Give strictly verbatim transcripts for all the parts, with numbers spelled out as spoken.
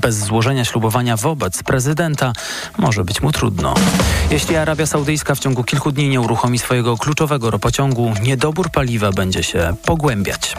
Bez złożenia ślubowania wobec prezydenta może być mu trudno. Jeśli Arabia Saudyjska w ciągu kilku dni nie uruchomi swojego kluczowego ropociągu, niedobór paliwa będzie się pogłębiać.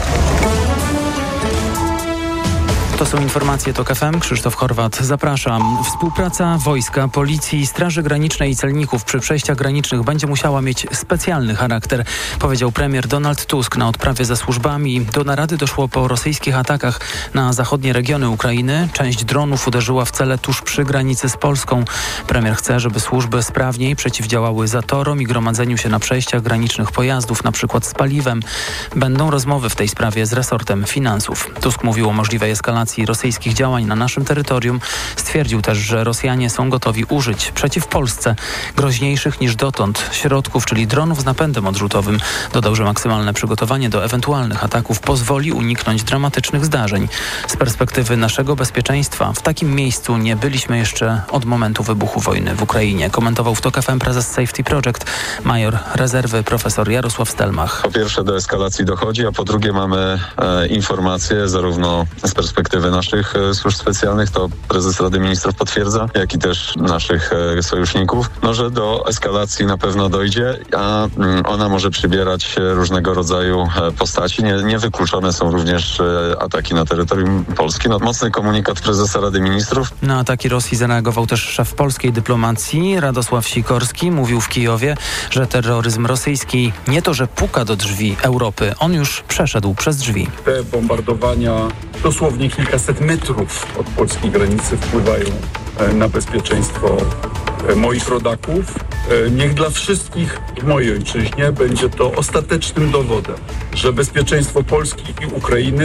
To są informacje TOK F M. Krzysztof Horwat, zapraszam. Współpraca wojska, policji, Straży Granicznej i celników przy przejściach granicznych będzie musiała mieć specjalny charakter, powiedział premier Donald Tusk na odprawie ze służbami. Do narady doszło po rosyjskich atakach na zachodnie regiony Ukrainy. Część dronów uderzyła w cele tuż przy granicy z Polską. Premier chce, żeby służby sprawniej przeciwdziałały zatorom i gromadzeniu się na przejściach granicznych pojazdów, na przykład z paliwem. Będą rozmowy w tej sprawie z resortem finansów. Tusk mówił o możliwej eskalacji rosyjskich działań na naszym terytorium. Stwierdził też, że Rosjanie są gotowi użyć przeciw Polsce groźniejszych niż dotąd środków, czyli dronów z napędem odrzutowym. Dodał, że maksymalne przygotowanie do ewentualnych ataków pozwoli uniknąć dramatycznych zdarzeń. Z perspektywy naszego bezpieczeństwa w takim miejscu nie byliśmy jeszcze od momentu wybuchu wojny w Ukrainie. Komentował w TOK F M prezes Safety Project, major rezerwy profesor Jarosław Stelmach. Po pierwsze do eskalacji dochodzi, a po drugie mamy e, informacje zarówno z perspektywy naszych e, służb specjalnych, to prezes Rady Ministrów potwierdza, jak i też naszych e, sojuszników, no, że do eskalacji na pewno dojdzie, a mm, ona może przybierać różnego rodzaju e, postaci. Nie, niewykluczone są również e, ataki na terytorium Polski. No, mocny komunikat prezesa Rady Ministrów. Na ataki Rosji zareagował też szef polskiej dyplomacji Radosław Sikorski. Mówił w Kijowie, że terroryzm rosyjski nie to, że puka do drzwi Europy, on już przeszedł przez drzwi. Te bombardowania dosłownie kilkaset metrów od polskiej granicy wpływają na bezpieczeństwo moich rodaków. Niech dla wszystkich w mojej ojczyźnie będzie to ostatecznym dowodem, że bezpieczeństwo Polski i Ukrainy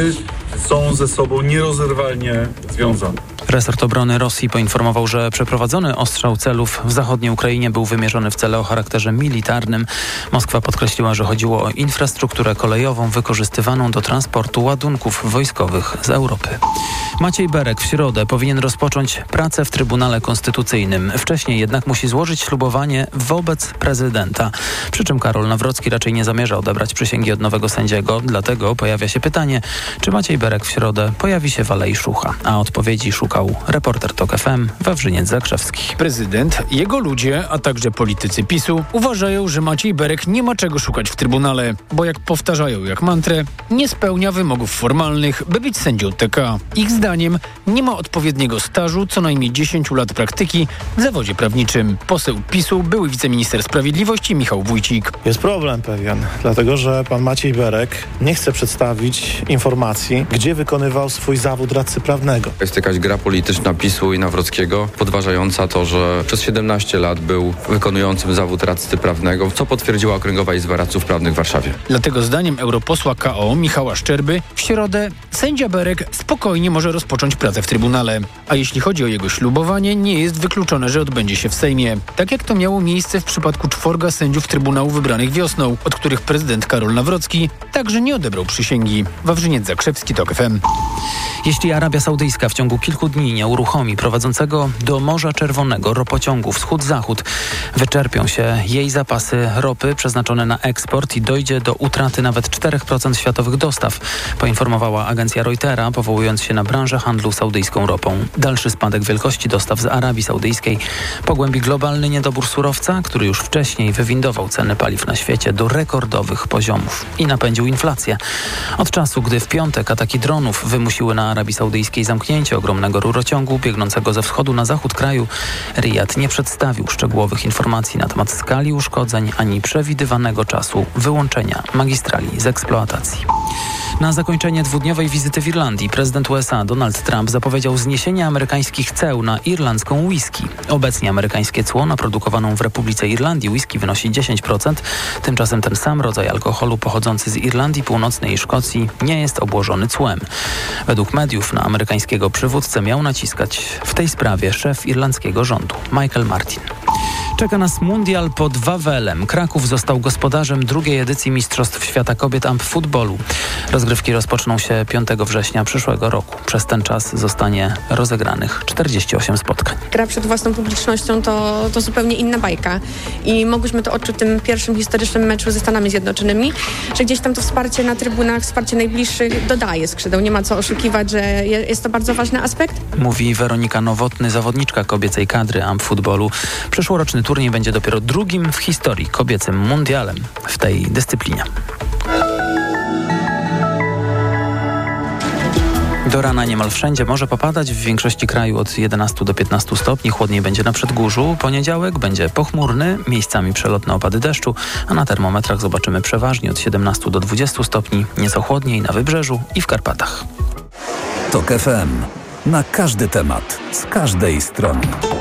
są ze sobą nierozerwalnie związane. Resort obrony Rosji poinformował, że przeprowadzony ostrzał celów w zachodniej Ukrainie był wymierzony w cele o charakterze militarnym. Moskwa podkreśliła, że chodziło o infrastrukturę kolejową wykorzystywaną do transportu ładunków wojskowych z Europy. Maciej Berek w środę powinien rozpocząć pracę w Trybunale Konstytucyjnym. Wcześniej jednak musi złożyć ślubowanie wobec prezydenta. Przy czym Karol Nawrocki raczej nie zamierza odebrać przysięgi od nowego sędziego. Dlatego pojawia się pytanie, czy Maciej Berek w środę pojawi się w Alei Szucha. A odpowiedzi szukał reporter TOK F M Wawrzyniec Zakrzewski. Prezydent, jego ludzie, a także politycy PiSu uważają, że Maciej Berek nie ma czego szukać w Trybunale, bo jak powtarzają jak mantrę, nie spełnia wymogów formalnych, by być sędzią T K. Ich zdaniem nie ma odpowiedniego stażu, co najmniej dziesięć lat praktyki w zawodzie prawniczym. Poseł PiSu, były wiceminister sprawiedliwości Michał Wójcik. Jest problem pewien, dlatego że pan Maciej Berek nie chce przedstawić informacji, gdzie wykonywał swój zawód radcy prawnego. Jest jakaś gra polityczna PiSu i Nawrockiego, podważająca to, że przez siedemnaście lat był wykonującym zawód radcy prawnego, co potwierdziła Okręgowa Izba Radców Prawnych w Warszawie. Dlatego zdaniem europosła K O Michała Szczerby w środę sędzia Berek spokojnie może rozpocząć pracę w Trybunale. A jeśli chodzi o jego ślubowanie, nie jest wykluczone, że odbędzie się w Sejmie. Tak jak to miało miejsce w przypadku czworga sędziów Trybunału wybranych wiosną, od których prezydent Karol Nawrocki także nie odebrał przysięgi. Wawrzyniec Zakrzewski, TOK F M. Jeśli Arabia Saudyjska w ciągu kilku dni nie uruchomi prowadzącego do Morza Czerwonego ropociągu wschód-zachód, wyczerpią się jej zapasy ropy przeznaczone na eksport i dojdzie do utraty nawet cztery procent światowych dostaw, poinformowała agencja Reutera, powołując się na branżę handlu saudyjską ropą. Dalszy spadek wielkości dostaw z Arabii Saudyjskiej pogłębi globalny niedobór surowca, który już wcześniej wywindował ceny paliw na świecie do rekordowych poziomów i napędził inflację. Od czasu, gdy w piątek ataki dronów wymusiły na Arabii Saudyjskiej zamknięcie ogromnego rurociągu biegnącego ze wschodu na zachód kraju, Rijad nie przedstawił szczegółowych informacji na temat skali uszkodzeń ani przewidywanego czasu wyłączenia magistrali z eksploatacji. Na zakończenie dwudniowej wizyty w Irlandii prezydent U S A Donald Trump zapowiedział zniesienie amerykańskich ceł na irlandzką whisky. Obecnie amerykańskie cło na produkowaną w Republice Irlandii whisky wynosi dziesięć procent. Tymczasem ten sam rodzaj alkoholu pochodzący z Irlandii Północnej i Szkocji nie jest obłożony cłem. Według mediów na amerykańskiego przywódcę miał naciskać w tej sprawie szef irlandzkiego rządu Michael Martin. Czeka nas mundial pod Wawelem. Kraków został gospodarzem drugiej edycji Mistrzostw Świata Kobiet Amp Futbolu. Rozgrywki rozpoczną się piątego września przyszłego roku. Przez ten czas zostanie rozegranych czterdzieści osiem spotkań. Gra przed własną publicznością to, to zupełnie inna bajka. I mogłyśmy to odczuć w tym pierwszym historycznym meczu ze Stanami Zjednoczonymi, że gdzieś tam to wsparcie na trybunach, wsparcie najbliższych dodaje skrzydeł. Nie ma co oszukiwać, że jest to bardzo ważny aspekt. Mówi Weronika Nowotny, zawodniczka kobiecej kadry Amp Futbolu. Przyszłoroczny turniej będzie dopiero drugim w historii kobiecym mundialem w tej dyscyplinie. Do rana niemal wszędzie może popadać, w większości kraju od jedenastu do piętnastu stopni, chłodniej będzie na Przedgórzu. Poniedziałek będzie pochmurny, miejscami przelotne opady deszczu, a na termometrach zobaczymy przeważnie od siedemnastu do dwudziestu stopni, nieco chłodniej na Wybrzeżu i w Karpatach. Tok F M. Na każdy temat, z każdej strony.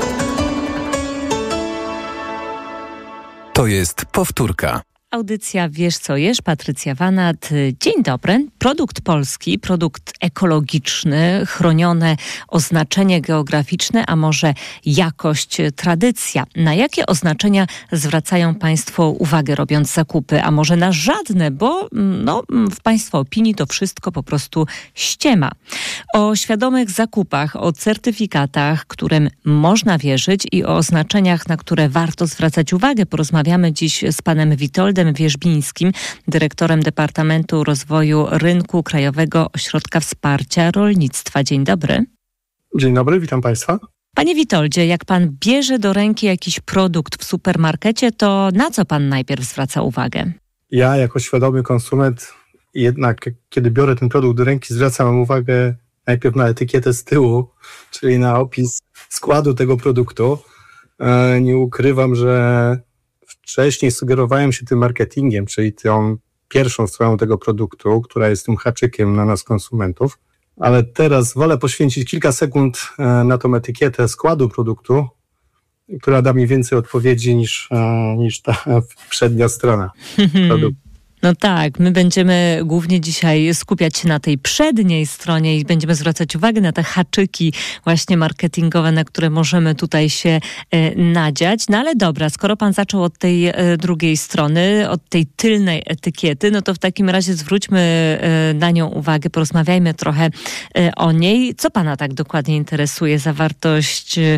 To jest powtórka. Audycja Wiesz co jesz, Patrycja Wanat. Dzień dobry. Produkt polski, produkt ekologiczny, chronione oznaczenie geograficzne, a może jakość, tradycja. Na jakie oznaczenia zwracają Państwo uwagę, robiąc zakupy? A może na żadne, bo no, w Państwa opinii to wszystko po prostu ściema. O świadomych zakupach, o certyfikatach, którym można wierzyć i o oznaczeniach, na które warto zwracać uwagę, porozmawiamy dziś z panem Witoldem Wierzbińskim, dyrektorem Departamentu Rozwoju Rynku Krajowego Ośrodka Wsparcia Rolnictwa. Dzień dobry. Dzień dobry, witam Państwa. Panie Witoldzie, jak pan bierze do ręki jakiś produkt w supermarkecie, to na co pan najpierw zwraca uwagę? Ja jako świadomy konsument jednak, kiedy biorę ten produkt do ręki, zwracam uwagę najpierw na etykietę z tyłu, czyli na opis składu tego produktu. Nie ukrywam, że wcześniej sugerowałem się tym marketingiem, czyli tą pierwszą stroną tego produktu, która jest tym haczykiem na nas konsumentów, ale teraz wolę poświęcić kilka sekund na tą etykietę składu produktu, która da mi więcej odpowiedzi niż, niż ta przednia strona produktu. No tak, my będziemy głównie dzisiaj skupiać się na tej przedniej stronie i będziemy zwracać uwagę na te haczyki właśnie marketingowe, na które możemy tutaj się e, nadziać. No ale dobra, skoro pan zaczął od tej e, drugiej strony, od tej tylnej etykiety, no to w takim razie zwróćmy e, na nią uwagę, porozmawiajmy trochę e, o niej. Co pana tak dokładnie interesuje? Zawartość e,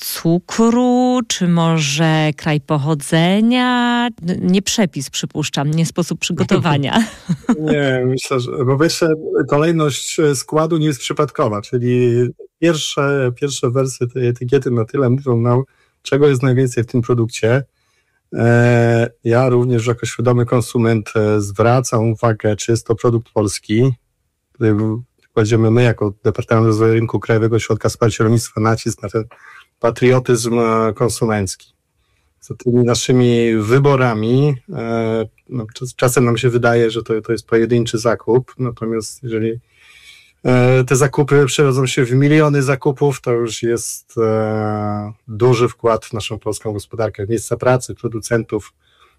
cukru, czy może kraj pochodzenia? Nie przepis, przypuszczam, nie sposób przygotowania. Nie, myślę, że po pierwsze kolejność składu nie jest przypadkowa, czyli pierwsze, pierwsze wersje tej etykiety na tyle mówią nam, czego jest najwięcej w tym produkcie. Ja również jako świadomy konsument zwracam uwagę, czy jest to produkt polski. Tutaj kładziemy my jako Departament Rozwoju Rynku Krajowego Ośrodka Wsparcia Rolnictwa nacisk na ten patriotyzm konsumencki. Z tymi naszymi wyborami, no, czasem nam się wydaje, że to, to jest pojedynczy zakup, natomiast jeżeli te zakupy przerodzą się w miliony zakupów, to już jest duży wkład w naszą polską gospodarkę, w miejsca pracy, producentów,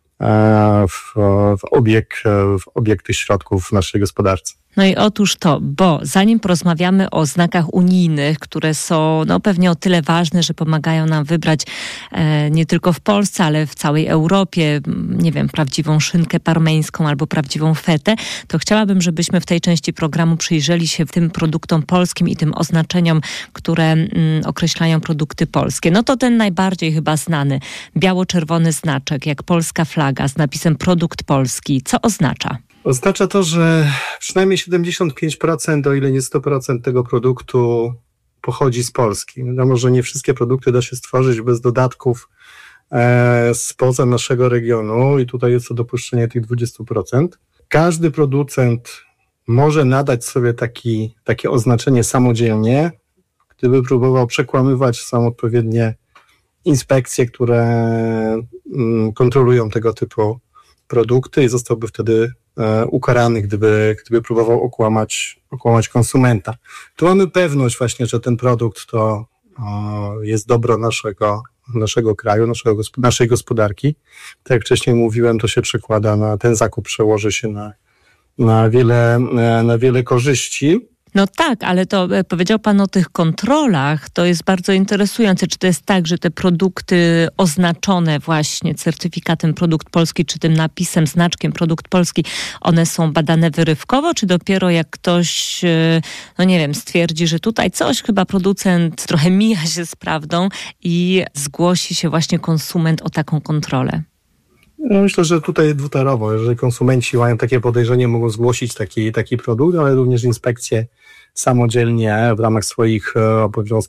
w, w, obieg, w obieg tych środków w naszej gospodarce. No i otóż to, bo zanim porozmawiamy o znakach unijnych, które są no, pewnie o tyle ważne, że pomagają nam wybrać e, nie tylko w Polsce, ale w całej Europie, nie wiem, prawdziwą szynkę parmeńską albo prawdziwą fetę, to chciałabym, żebyśmy w tej części programu przyjrzeli się tym produktom polskim i tym oznaczeniom, które mm, określają produkty polskie. No to ten najbardziej chyba znany, biało-czerwony znaczek, jak polska flaga z napisem produkt polski. Co oznacza? Oznacza to, że przynajmniej siedemdziesiąt pięć procent, o ile nie sto procent tego produktu pochodzi z Polski. Wiadomo, że nie wszystkie produkty da się stworzyć bez dodatków e, spoza naszego regionu i tutaj jest to dopuszczenie tych dwadzieścia procent. Każdy producent może nadać sobie taki, takie oznaczenie samodzielnie, gdyby próbował przekłamywać, są odpowiednie inspekcje, które mm, kontrolują tego typu produkty i zostałby wtedy e, ukarany, gdyby, gdyby próbował okłamać, okłamać konsumenta. Tu mamy pewność właśnie, że ten produkt to o, jest dobro naszego, naszego kraju, naszego, naszej gospodarki. Tak jak wcześniej mówiłem, to się przekłada na ten zakup, przełoży się na, na, wiele, na wiele korzyści. No tak, ale to powiedział pan o tych kontrolach, to jest bardzo interesujące. Czy to jest tak, że te produkty oznaczone właśnie certyfikatem produkt polski, czy tym napisem, znaczkiem produkt polski, one są badane wyrywkowo, czy dopiero jak ktoś, no nie wiem, stwierdzi, że tutaj coś chyba producent trochę mija się z prawdą i zgłosi się właśnie konsument o taką kontrolę? No myślę, że tutaj dwutorowo. Jeżeli konsumenci mają takie podejrzenie, mogą zgłosić taki, taki produkt, ale również inspekcje samodzielnie w ramach swoich obowiązków